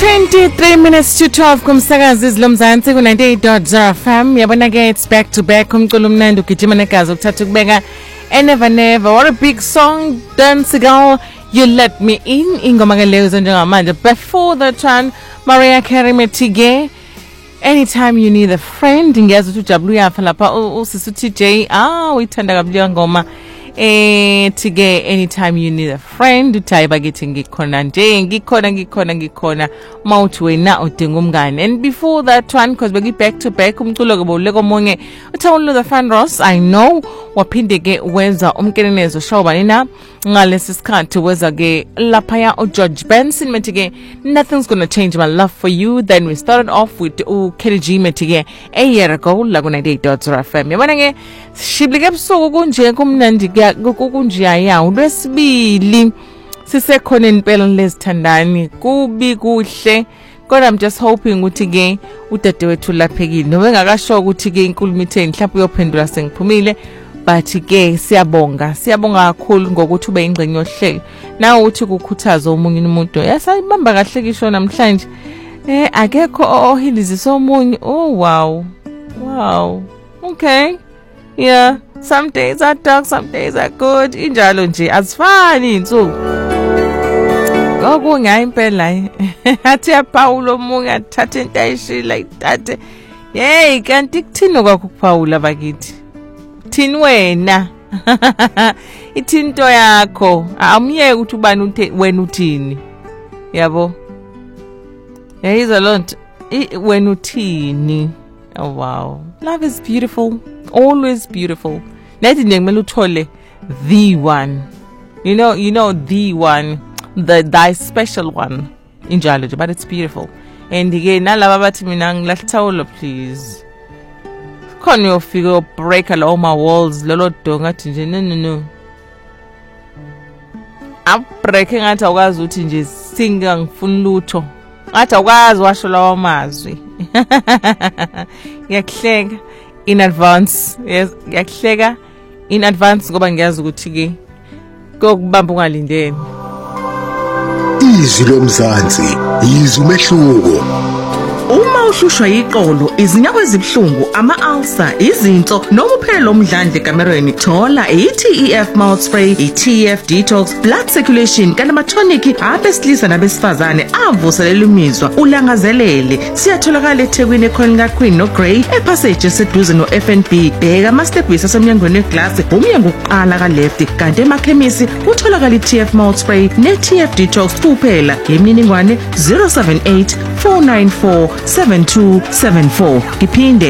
23 minutes to 12 kumsakazi izilomzansi ku 98.0 FM. Yabona ke it's back to back umculo umnandi ugijima negazi ukuthatha ukubeka Never Never. What a big song. Dance Girl, You Let Me In. Ingoma ke leyo njengamanje. Before that one, Mariah Carey Metige. Anytime You Need a Friend. Ngiyazi ukuthi ujabula uyafa lapha usisi TJ. Uyithanda kabuya ngoma. Tige Anytime You Need a Friend. Uthayi bakithi ngikhona nje ngikhona mawuthi wena udinga umngane. And before that one, because we back to back umculo ke boleko monye uThawulo the Fan Ross, I know waphinde ke wenza umkenenezo shawbani na ngalesi sikhathi weza ke lapha uGeorge Benson methi Nothing's Gonna Change My Love For You. Then we started off with Kelly G methi a year ago la ku 98.0 FM. Yabona ke shiblike ebusuku kunje kumnandi kunje yawo lwesibili sisekhona impela lezithandani kubi kuhle. Kodwa I'm just hoping ukuthi ke udadewethu laphekile nobe ngakasho ukuthi ke inkulumo itheni mhlawumbe uyophendula sengiphumile. But ke siyabonga kakhulu ngokuthi ube ingcenye yohlelo nawe uthi kukhuthaza omunye umuntu yasayibamba kahle kisho namhlanje akekho ohilizisa omunye. Oh wow, okay, yeah, some days are dark, some days are good, injalo nje azifani insuku ngokungayi impela athi yaPaulo omunye athathe into ayishila ithathe hey kanti kuthini kwakho kuPaula bakithi thini wena ithinto yakho amyeke ukuthi ubani wena uthini yabo yayiza lonto wena uthini. Oh wow, love is beautiful, always beautiful. Nathi nje kumele uthole the one, you know the one, thy special one injalo nje, but it's beautiful. And again nalaba bathi mina ngilahlithawulo please khona uyofika break all my walls lolo donga athi nje no I'm breaking ngathi awukazi ukuthi nje singa ngifuna lutho ngathi awukazi washo lawo amazwi. Ngiyakuhleka in advance. Yes, ngiyakuhleka in advance ngoba ngiyazi ukuthi ke kokubamba ungalindeni. Izwi lomzansi izwi umehluko. Uma uhlushwa iqolo, izinyawo ezibhlungu, ama-ulcer, izinso noma uphela omdlandle kamerweni, thola i-TEF mouth spray, i-TEF detox, blood circulation kanti ama-tonic abesilisa nabesifazane avuselela imizwa ulangazelele. Siyatholakala eThekwini ekhona kaQueen noGrey epassage eseduze no-FNB. Bheka ama-stepwisi asemnyangweni weglass umnyango wokuqala ka-left kanti emakhemisi kutholakala i-TEF mouth spray ne-TEF detox kuphela. Imininingwane 078 494 7274 iphinde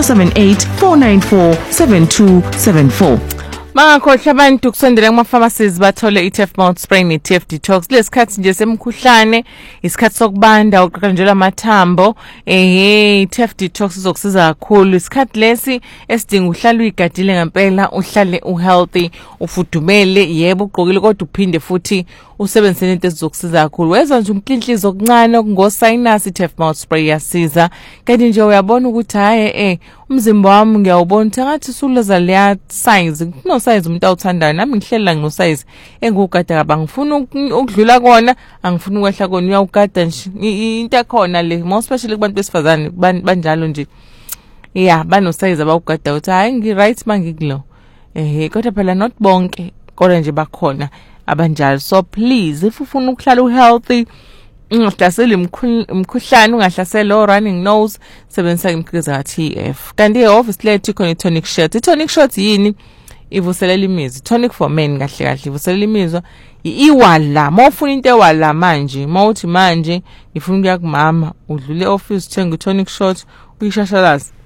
078-494-7274. Bangakhohlwa abantu kusondela kuma pharmacies bathole iTEF mouth spray neTEF detox. Lesikhathi nje semkhuhlane, isikhathi sokubanda uqaqanjelwa amathambo. iTEF detox izokusiza kakhulu. Isikhathi lesi esidinga uhlale uyigadile ngempela, uhlale uhealthy, ufudumele, yebo ugqokile kodwa uphinde futhi usebenzise into ezizokusiza kakhulu. Wezwa nje umklinhlizo okuncane okungosinus iTEF mouth spray yasiza. Kanti nje uyabona ukuthi haye umzimba wami ngiyawubona ukuthi ngathi suleza leya size no size umuntu awuthandayo nami ngihlela ngosize engugada kaba ngifuna ukudlula kona angifuna ukwehla kona uyawugada nje into ekhona le more especially kubantu besifazane banjalo nje yeah banosize abawugada uthi hayi ngiright mangikulo kodwa phela not bonke kodwa nje bakhona abanjalo. So please if ufuna ukuhlala uhealthy ungahlasela imkhuhlane ungahlasela running nose sebenzisa imkhiqizo kaTEF. Kanti obviously ethi tonic shot. I-tonic shot yini? Ivuselela imizwa. Tonic for men kahle ivuselela imizwa. Iwala mawufuna into ewala manje mawuthi manje ngifuna ukuya kumama udlule office uthenga i-tonic shot uyishashalaza